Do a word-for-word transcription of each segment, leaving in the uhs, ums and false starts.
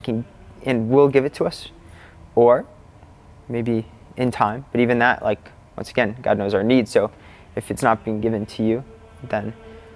can and will give it to us, or maybe in time. But even that, like, once again, God knows our needs. So if it's not being given to you, then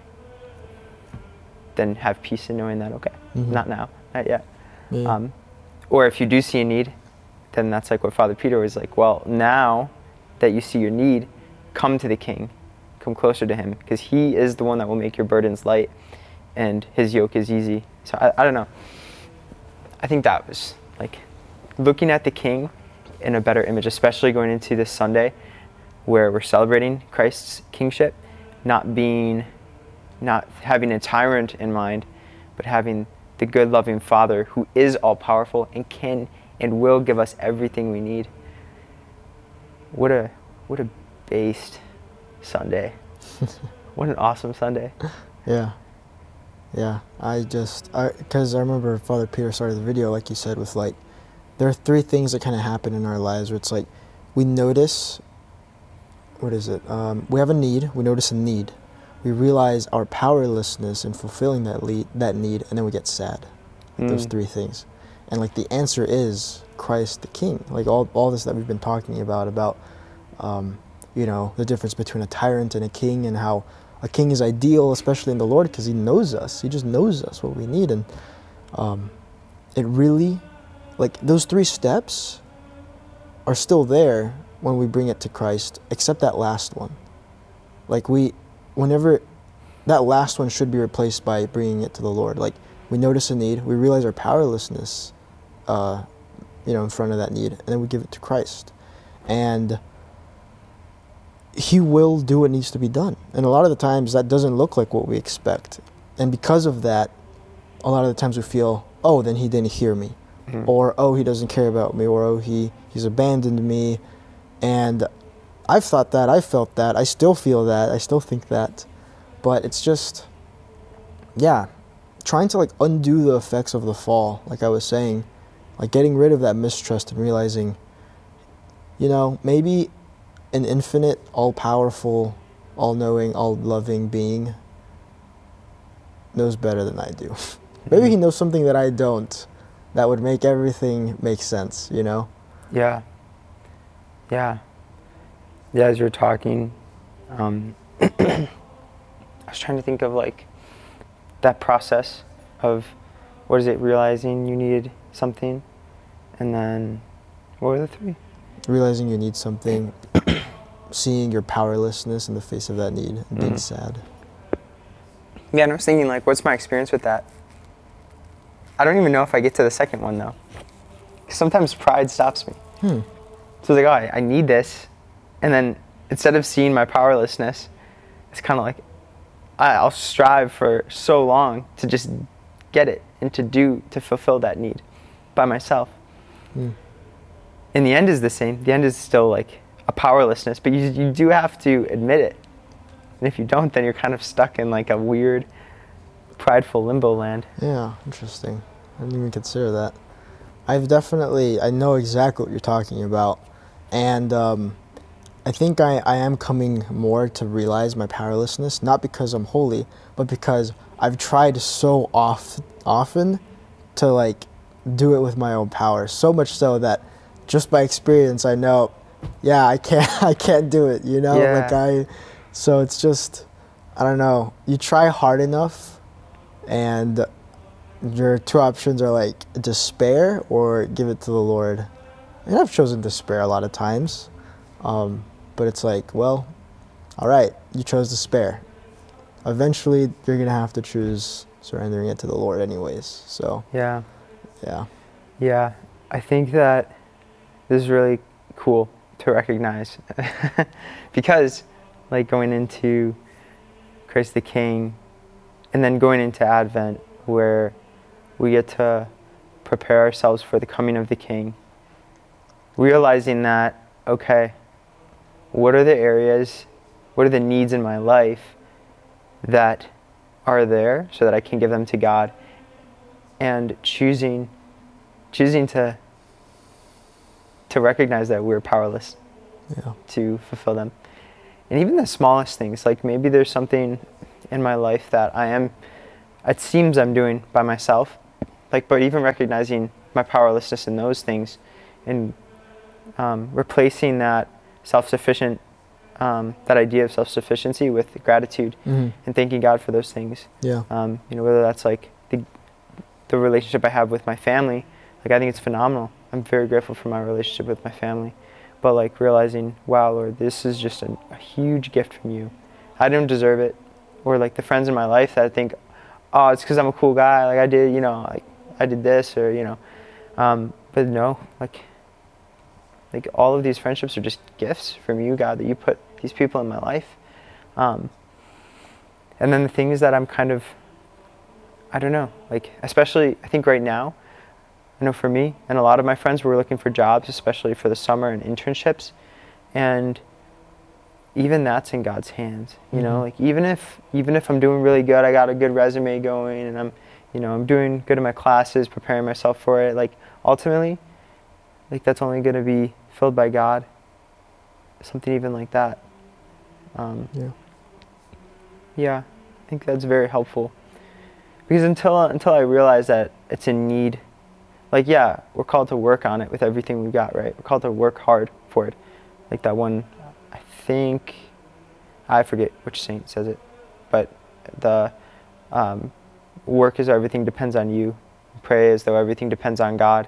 then have peace in knowing that, okay, mm-hmm. not now, not yet. Yeah. Um, or if you do see a need, then that's like what Father Peter was like, well, now that you see your need, come to the King, come closer to him, because he is the one that will make your burdens light and his yoke is easy. So I, I don't know. I think that was like looking at the King in a better image, especially going into this Sunday where we're celebrating Christ's kingship, not being, not having a tyrant in mind, but having the good, loving Father who is all-powerful and can and will give us everything we need. What a, what a based Sunday. What an awesome Sunday. Yeah. Yeah. I just, I, because I remember Father Peter started the video, like you said, with like, there are three things that kind of happen in our lives where it's like, we notice, what is it? Um, we have a need, we notice a need. We realize our powerlessness in fulfilling that lead, that need, and then we get sad. Mm. Those three things. And like the answer is Christ the King. Like all, all this that we've been talking about, about, um, you know, the difference between a tyrant and a king, and how a king is ideal, especially in the Lord, because he knows us. He just knows us, what we need. And um, it really, like those three steps are still there when we bring it to Christ, except that last one. Like we, whenever, that last one should be replaced by bringing it to the Lord. Like we notice a need, we realize our powerlessness, uh, you know, in front of that need, and then we give it to Christ. And he will do what needs to be done. And a lot of the times that doesn't look like what we expect. And because of that, a lot of the times we feel, oh, then he didn't hear me. Mm-hmm. Or, oh, he doesn't care about me. Or, oh, he, he's abandoned me. And I've thought that, I felt that, I still feel that, I still think that. But it's just, yeah, trying to like undo the effects of the fall, like I was saying, like getting rid of that mistrust and realizing, you know, maybe an infinite, all-powerful, all-knowing, all-loving being knows better than I do. Mm-hmm. Maybe he knows something that I don't that would make everything make sense, you know? Yeah. Yeah. Yeah, as you're talking, um, I was trying to think of like that process of, what is it, realizing you needed something, and then, what were the three? Realizing you need something, seeing your powerlessness in the face of that need, and being mm. sad. Yeah, and I was thinking, like, what's my experience with that? I don't even know if I get to the second one, though. 'Cause sometimes pride stops me. Hmm. So it's like, oh, I, I need this. And then instead of seeing my powerlessness, it's kind of like, I, I'll strive for so long to just get it and to do, to fulfill that need by myself. Hmm. And the end is the same. The end is still like a powerlessness, but you you do have to admit it. And if you don't, then you're kind of stuck in like a weird, prideful limbo land. Yeah, interesting. I didn't even consider that. I've definitely, I know exactly what you're talking about. And um, I think I, I am coming more to realize my powerlessness, not because I'm holy, but because I've tried so oft, often to like do it with my own power. So much so that just by experience, I know, yeah, I can't, I can't do it, you know? Yeah. Like I, so it's just, I don't know, you try hard enough and your two options are like despair or give it to the Lord. And I've chosen despair a lot of times, um, but it's like, well, all right, you chose despair. Eventually, you're gonna have to choose surrendering it to the Lord anyways, so. Yeah. Yeah. Yeah, I think that this is really cool to recognize because like going into Christ the King and then going into Advent where we get to prepare ourselves for the coming of the King, realizing that, okay, what are the areas, what are the needs in my life that are there so that I can give them to God, and choosing choosing to to recognize that we're powerless yeah. to fulfill them. And even the smallest things, like maybe there's something in my life that I am, it seems I'm doing by myself, like, but even recognizing my powerlessness in those things, and um, replacing that self-sufficient, um, that idea of self-sufficiency with gratitude, Mm-hmm. and thanking God for those things. Yeah. Um, you know, whether that's like the the relationship I have with my family, like I think it's phenomenal. I'm very grateful for my relationship with my family, but like realizing, wow, Lord, this is just a, a huge gift from you. I don't deserve it. Or like the friends in my life that I think, oh, it's because I'm a cool guy. Like I did, you know, like I did this, or you know, um, but no, like, like all of these friendships are just gifts from you, God, that you put these people in my life. Um, and then the thing is that I'm kind of, I don't know, like especially I think right now, I know for me and a lot of my friends were looking for jobs, especially for the summer and internships, and even that's in God's hands, you Mm-hmm. know, like even if, even if I'm doing really good, I got a good resume going and I'm, you know, I'm doing good in my classes, preparing myself for it. Like ultimately, like that's only going to be filled by God, something even like that. Um, Yeah. yeah, I think that's very helpful because until, until I realize that it's in need, like, yeah, we're called to work on it with everything we've got, right? We're called to work hard for it. Like that one, I think, I forget which saint says it, but the um, work as though everything depends on you. Pray as though everything depends on God.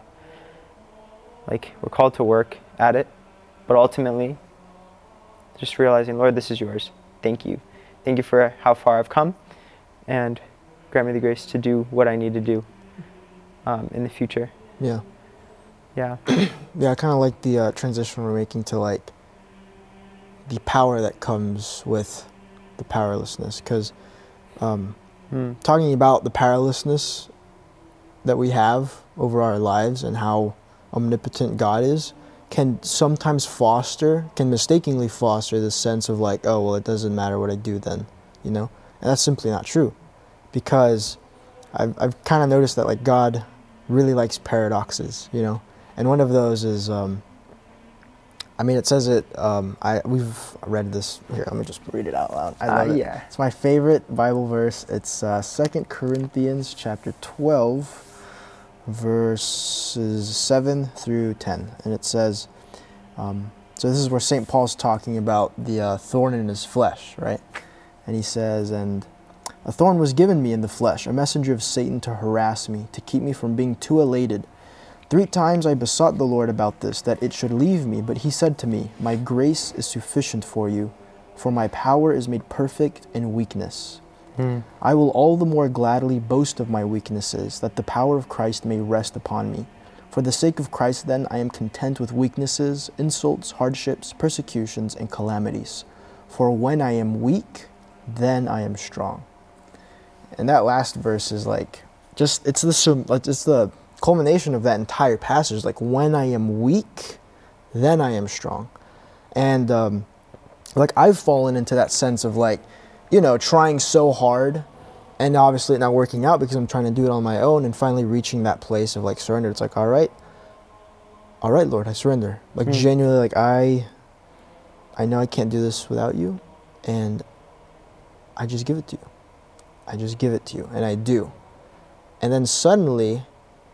Like, we're called to work at it, but ultimately, just realizing, Lord, this is yours. Thank you. Thank you for how far I've come, and grant me the grace to do what I need to do um, in the future. Yeah. Yeah. Yeah, I kind of like the uh, transition we're making to like the power that comes with the powerlessness, because um, Mm. talking about the powerlessness that we have over our lives and how omnipotent God is can sometimes foster, can mistakenly foster this sense of like, oh, well, it doesn't matter what I do then, you know? And that's simply not true, because I've, I've kind of noticed that like God really likes paradoxes, you know? And one of those is, um, I mean, it says it, um, I, we've read this, here, let me just read it out loud. I love Uh, it. yeah. It's my favorite Bible verse. It's uh, Second Corinthians chapter twelve, verses seven through ten. And it says, um, so this is where Saint Paul's talking about the uh, thorn in his flesh, right? And he says, and a thorn was given me in the flesh, a messenger of Satan to harass me, to keep me from being too elated. Three times I besought the Lord about this, that it should leave me, but he said to me, my grace is sufficient for you, for my power is made perfect in weakness. Mm. I will all the more gladly boast of my weaknesses, that the power of Christ may rest upon me. For the sake of Christ, then, I am content with weaknesses, insults, hardships, persecutions, and calamities. For when I am weak, then I am strong. And that last verse is like, just, it's the, it's the culmination of that entire passage. Like, when I am weak, then I am strong. And, um, like, I've fallen into that sense of, like, you know, trying so hard and obviously not working out because I'm trying to do it on my own, and finally reaching that place of, like, surrender. It's like, all right, all right, Lord, I surrender. Like, mm. genuinely, like, I, I know I can't do this without you, and I just give it to you. I just give it to you, and I do. And then suddenly,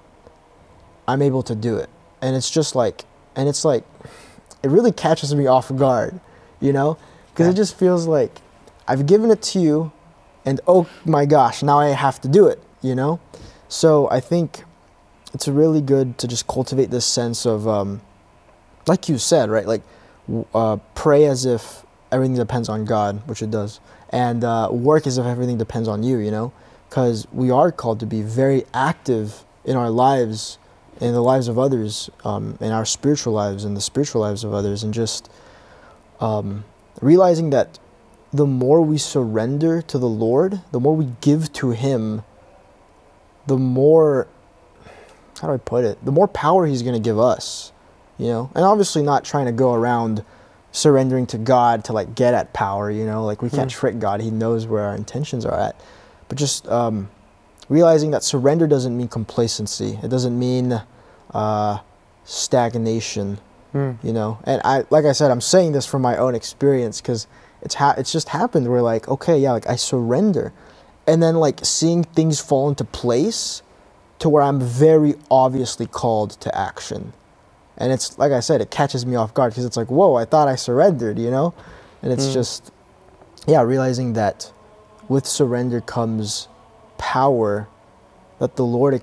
I'm able to do it. And it's just like, and it's like, it really catches me off guard, you know? Because yeah. It just feels like, I've given it to you, and oh my gosh, now I have to do it, you know? So I think it's really good to just cultivate this sense of, um, like you said, right? Like, uh, pray as if everything depends on God, which it does, and uh, work as if everything depends on you, you know? Because we are called to be very active in our lives, in the lives of others, um, in our spiritual lives, in the spiritual lives of others, and just um, realizing that the more we surrender to the Lord, the more we give to Him, the more, how do I put it, the more power He's going to give us, you know? And obviously not trying to go around surrendering to God to, like, get at power, you know? Like, we can't mm. trick God. He knows where our intentions are at. But just um, realizing that surrender doesn't mean complacency. It doesn't mean uh, stagnation, mm. you know? And I, like I said, I'm saying this from my own experience, because it's ha- it's just happened where, like, okay, yeah, like, I surrender. And then, like, seeing things fall into place to where I'm very obviously called to action. And it's, like I said, it catches me off guard because it's like, whoa, I thought I surrendered, you know? And it's Mm. just, yeah, realizing that with surrender comes power that the Lord